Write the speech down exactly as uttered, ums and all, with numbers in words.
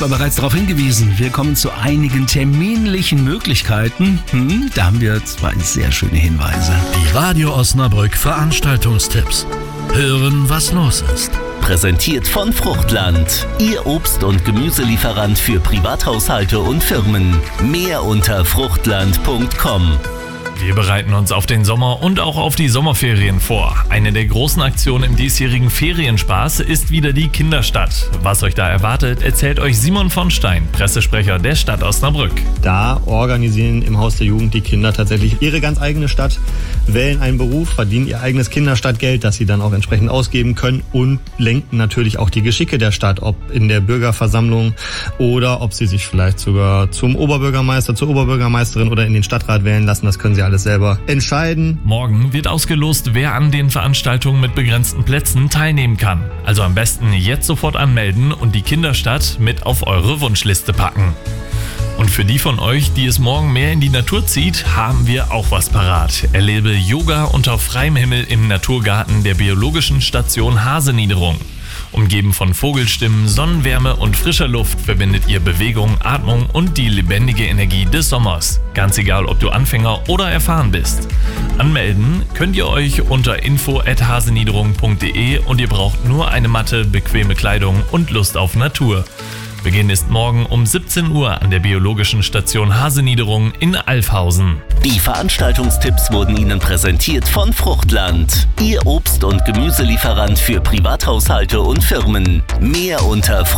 aber bereits darauf hingewiesen, wir kommen zu einigen terminlichen Möglichkeiten. Hm, da haben wir zwei sehr schöne Hinweise. Die Radio Osnabrück Veranstaltungstipps. Hören, was los ist. Präsentiert von Fruchtland. Ihr Obst- und Gemüselieferant für Privathaushalte und Firmen. Mehr unter fruchtland punkt com. Wir bereiten uns auf den Sommer und auch auf die Sommerferien vor. Eine der großen Aktionen im diesjährigen Ferienspaß ist wieder die Kinderstadt. Was euch da erwartet, erzählt euch Simon von Stein, Pressesprecher der Stadt Osnabrück. Da organisieren im Haus der Jugend die Kinder tatsächlich ihre ganz eigene Stadt, wählen einen Beruf, verdienen ihr eigenes Kinderstadtgeld, das sie dann auch entsprechend ausgeben können und lenken natürlich auch die Geschicke der Stadt, ob in der Bürgerversammlung oder ob sie sich vielleicht sogar zum Oberbürgermeister, zur Oberbürgermeisterin oder in den Stadtrat wählen lassen. Das können sie alles selber entscheiden. Morgen wird ausgelost, wer an den Veranstaltungen mit begrenzten Plätzen teilnehmen kann. Also am besten jetzt sofort anmelden und die Kinderstadt mit auf eure Wunschliste packen. Und für die von euch, die es morgen mehr in die Natur zieht, haben wir auch was parat. Erlebe Yoga unter freiem Himmel im Naturgarten der Biologischen Station Haseniederung. Umgeben von Vogelstimmen, Sonnenwärme und frischer Luft verbindet ihr Bewegung, Atmung und die lebendige Energie des Sommers. Ganz egal, ob du Anfänger oder erfahren bist. Anmelden könnt ihr euch unter info at haseniederung punkt de und ihr braucht nur eine Matte, bequeme Kleidung und Lust auf Natur. Beginn ist morgen um siebzehn Uhr an der Biologischen Station Haseniederung in Alfhausen. Die Veranstaltungstipps wurden Ihnen präsentiert von Fruchtland. Ihr Obst- und Gemüselieferant für Privathaushalte und Firmen. Mehr unter